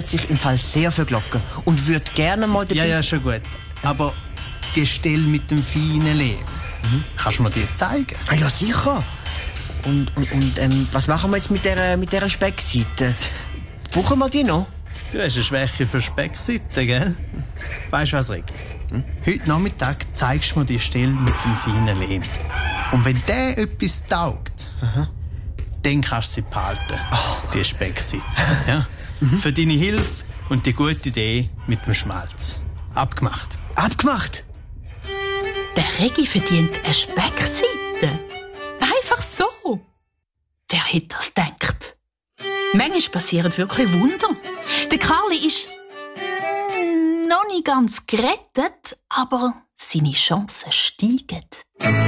sich im Fall sehr für Glocken und würde gerne mal den Ja, schon gut. Aber die Stelle mit dem feinen Lehm, kannst du mir die zeigen? Ah, ja, sicher. Und was machen wir jetzt mit dieser Speckseite? Brauchen wir die noch? Du hast eine Schwäche für Speckseiten, gell? Weißt du was, Regi? Heute Nachmittag zeigst du mir die Stelle mit dem feinen Lehm. Und wenn der etwas taugt, dann kannst du sie behalten, die Speckseite. Ja? Für deine Hilfe und die gute Idee mit dem Schmalz. Abgemacht. Abgemacht! Der Regi verdient eine Speckseite. Einfach so. Wer hätte das gedacht? Manchmal passieren wirklich Wunder. Der Karli ist noch nicht ganz gerettet, aber seine Chancen steigen.